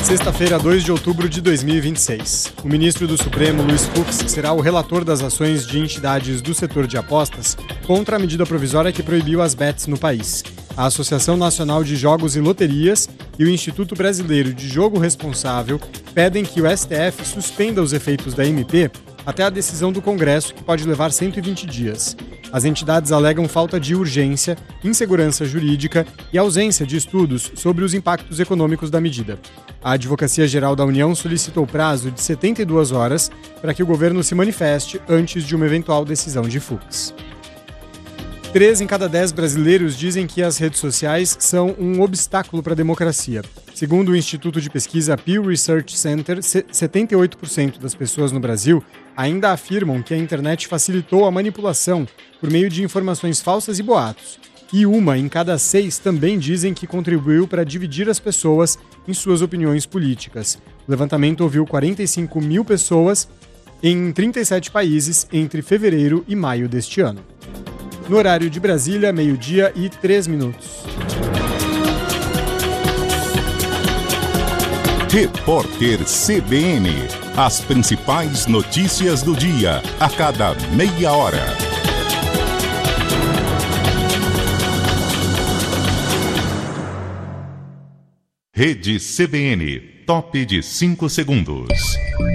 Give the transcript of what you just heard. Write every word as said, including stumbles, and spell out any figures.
Sexta-feira, dois de outubro de dois mil e vinte e seis. O ministro do Supremo, Luiz Fux, será o relator das ações de entidades do setor de apostas contra a medida provisória que proibiu as bets no país. A Associação Nacional de Jogos e Loterias e o Instituto Brasileiro de Jogo Responsável pedem que o S T F suspenda os efeitos da M P até a decisão do Congresso, que pode levar cento e vinte dias. As entidades alegam falta de urgência, insegurança jurídica e ausência de estudos sobre os impactos econômicos da medida. A Advocacia Geral da União solicitou prazo de setenta e duas horas para que o governo se manifeste antes de uma eventual decisão de Fux. Três em cada dez brasileiros dizem que as redes sociais são um obstáculo para a democracia. Segundo o Instituto de Pesquisa Pew Research Center, setenta e oito por cento das pessoas no Brasil ainda afirmam que a internet facilitou a manipulação por meio de informações falsas e boatos. E uma em cada seis também dizem que contribuiu para dividir as pessoas em suas opiniões políticas. O levantamento ouviu quarenta e cinco mil pessoas em trinta e sete países entre fevereiro e maio deste ano. No horário de Brasília, meio-dia e três minutos. Repórter C B N. As principais notícias do dia, a cada meia hora. Rede C B N, top de cinco segundos.